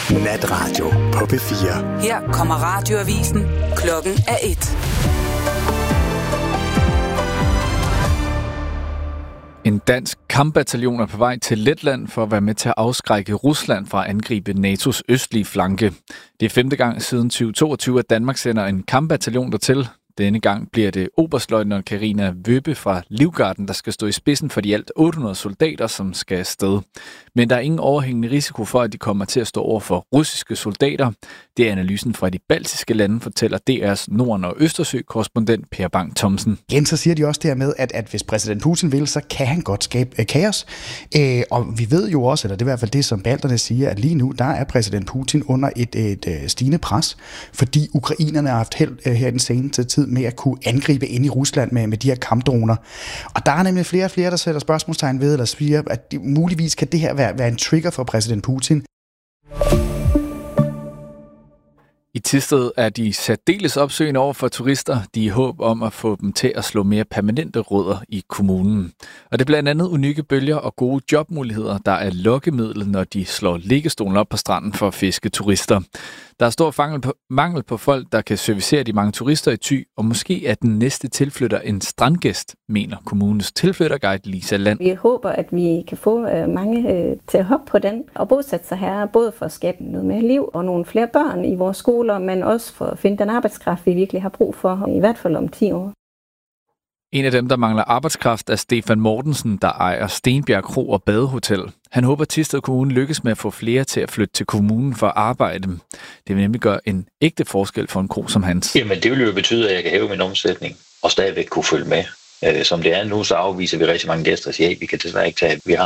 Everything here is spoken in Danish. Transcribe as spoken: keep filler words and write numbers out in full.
Natradio på P fire. Her kommer radioavisen. Klokken er et. En dansk kampbataljon er på vej til Letland for at være med til at afskrække Rusland fra at angribe N A T O's østlige flanke. Det er femte gang siden tyve toogtyve, at Danmark sender en kampbataljon dertil. Denne gang bliver det oberstløjtnant Karina Wøbe fra Livgarden, der skal stå i spidsen for de alt otte hundrede soldater, som skal afsted. Men der er ingen overhængende risiko for, at de kommer til at stå over for russiske soldater. Det er analysen fra de baltiske lande, fortæller D R's Norden- og Østersø-korrespondent Per Bang Thomsen. Igen så siger de også dermed, at, at hvis præsident Putin vil, så kan han godt skabe øh, kaos. Øh, og vi ved jo også, eller det er i hvert fald det, som balterne siger, at lige nu, der er præsident Putin under et, et, et stigende pres, fordi ukrainerne har haft held øh, her i den seneste tid med at kunne angribe ind i Rusland med, med de her kampdroner. Og der er nemlig flere og flere, der sætter spørgsmålstegn ved, eller siger, at det, muligvis kan det her være, være en trigger for præsident Putin. I Thisted er de særdeles opsøgende over for turister. De er i håb om at få dem til at slå mere permanente rødder i kommunen. Og det er blandt andet unikke bølger og gode jobmuligheder, der er lokkemidlet, når de slår liggestolen op på stranden for at fiske turister. Der er stor mangel på, mangel på folk, der kan servicere de mange turister i Thy, og måske er den næste tilflytter en strandgæst, mener kommunens tilflytterguide Lisa Land. Vi håber, at vi kan få øh, mange øh, til at hoppe på den og bosætte sig her, både for at skabe noget mere liv og nogle flere børn i vores skoler, men også for at finde den arbejdskraft, vi virkelig har brug for, i hvert fald om ti år. En af dem, der mangler arbejdskraft, er Stefan Mortensen, der ejer Stenbjerg Kro og Badehotel. Han håber, at Thisted Kommune lykkes med at få flere til at flytte til kommunen for at arbejde. Det vil nemlig gøre en ægte forskel for en kro som hans. Jamen, det vil jo betyde, at jeg kan hæve min omsætning og stadigvæk kunne følge med. Som det er nu, så afviser vi rigtig mange gæster og siger, at vi kan desværre ikke tage. Vi har